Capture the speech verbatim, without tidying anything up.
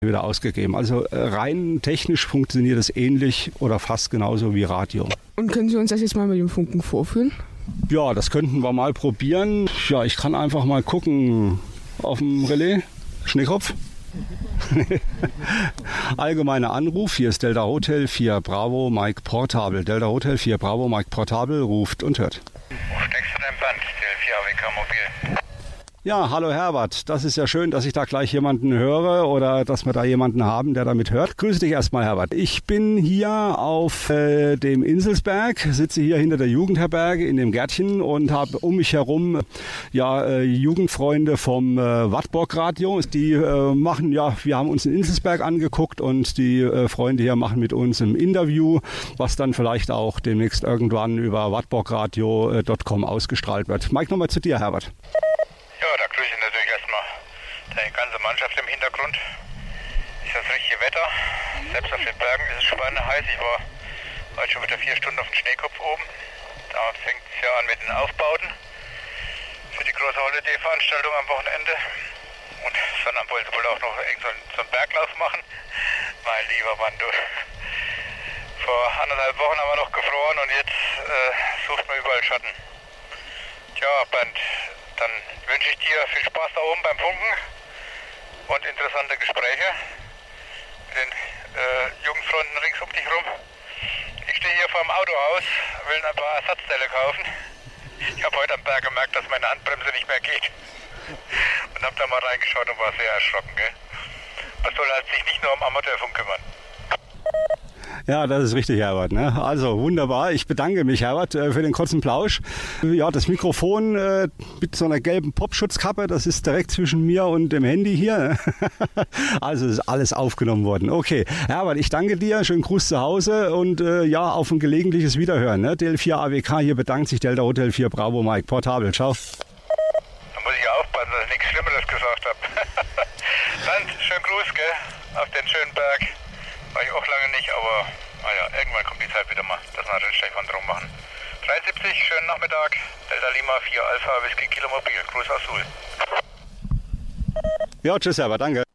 wieder ausgegeben. Also rein technisch funktioniert es ähnlich oder fast genauso wie Radio. Und können Sie uns das jetzt mal mit dem Funken vorführen? Ja, das könnten wir mal probieren. Ja, ich kann einfach mal gucken auf dem Relais. Schneekopf. Allgemeiner Anruf, hier ist Delta Hotel vier Bravo Mike Portable. Delta Hotel vier Bravo Mike Portable ruft und hört. Wo steckst du dein Band, D L vier A W K Mobil? Ja, hallo Herbert, das ist ja schön, dass ich da gleich jemanden höre oder dass wir da jemanden haben, der damit hört. Grüße dich erstmal, Herbert. Ich bin hier auf äh, dem Inselsberg, sitze hier hinter der Jugendherberge in dem Gärtchen und habe um mich herum ja äh, Jugendfreunde vom äh, Wattbock Radio. Die äh, machen, ja, wir haben uns den Inselsberg angeguckt und die äh, Freunde hier machen mit uns ein Interview, was dann vielleicht auch demnächst irgendwann über wattbockradio punkt com ausgestrahlt wird. Mike, nochmal zu dir, Herbert. Ja, da grüße ich natürlich erstmal deine ganze Mannschaft im Hintergrund. Ist das richtige Wetter? Selbst auf den Bergen ist es spannend heiß. Ich war heute schon wieder vier Stunden auf dem Schneekopf oben. Da fängt es ja an mit den Aufbauten für die große Holiday-Veranstaltung am Wochenende. Und Sonnabend wollte wohl auch noch irgend so einen, so einen Berglauf machen. Mein lieber Mann, du. Vor anderthalb Wochen haben wir noch gefroren und jetzt äh, sucht man überall Schatten. Tja, Bernd, dann wünsche ich dir viel Spaß da oben beim Funken und interessante Gespräche mit den äh, Jugendfreunden rings um dich rum. Ich stehe hier vor dem Autohaus, will ein paar Ersatzteile kaufen. Ich habe heute am Berg gemerkt, dass meine Handbremse nicht mehr geht. Und habe da mal reingeschaut und war sehr erschrocken. Gell? Man soll halt sich nicht nur um Amateurfunk kümmern. Ja, das ist richtig, Herbert. Ne? Also wunderbar. Ich bedanke mich, Herbert, für den kurzen Plausch. Ja, das Mikrofon äh, mit so einer gelben Popschutzkappe, das ist direkt zwischen mir und dem Handy hier. Also ist alles aufgenommen worden. Okay, Herbert, ich danke dir. Schönen Gruß zu Hause und äh, ja, auf ein gelegentliches Wiederhören. Ne? D L vier A W K, hier bedankt sich Delta Hotel vier Bravo Mike Portable. Ciao. Da muss ich aufpassen, dass ich nichts Schlimmeres gesagt habe. Dann schönen Gruß, gell, auf den schönen Berg. War ich auch lange nicht, aber naja, irgendwann kommt die Zeit wieder mal, dass wir eine Rennsteigwanderung machen. dreiundsiebzig, schönen Nachmittag, Delta Lima vier Alpha Whisky Kilo Mobil. Gruß aus Suhl. Ja, tschüss, Herbert, danke.